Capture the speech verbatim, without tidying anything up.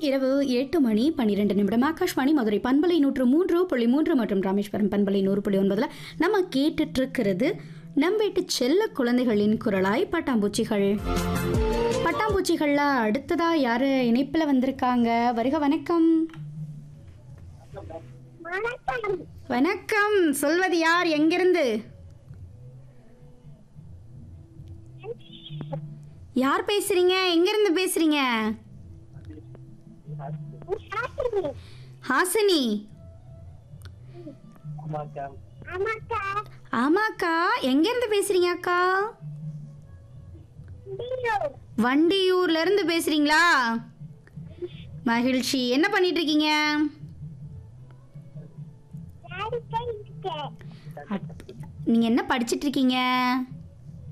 இரவு எட்டு மணி பன்னிரெண்டு நிமிடம் ஆகாஷ்வாணி மதுரை பண்பலை நூற்று மூன்று புள்ளி மூன்று மற்றும் ராமேஸ்வரம் பண்பலை நூறு புள்ளி ஒன்பதுல நம்ம கேட்டுட்டு இருக்கிறது நம் வீட்டு செல்ல குழந்தைகளின் குரலாய் பட்டாம்பூச்சிகள். பட்டாம்பூச்சிகள்ல அடுத்ததா யாரு இணைப்புல வந்திருக்காங்க? வருக வணக்கம். வணக்கம். சொல்வது யார்? எங்கிருந்து யார் பேசுறீங்க? எங்கிருந்து பேசுறீங்க? ஹாசினி. ஆமாக்கா. எங்க இருந்து பேசுறீங்க அக்கா? வண்டியூர்ல இருந்து பேசுறீங்களா? மகிழ்ச்சி. என்ன பண்ணிட்டு இருக்கீங்க? நீங்க என்ன படிச்சிட்டு இருக்கீங்க?